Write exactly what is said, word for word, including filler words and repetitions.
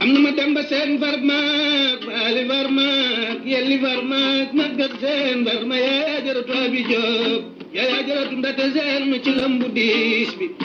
am na ma demba seen varmaak baali varmaak yelli varmaak maggat seen varma yaa jaratu abi Jóob yaa jaratu ndate seen ci lambu diis bi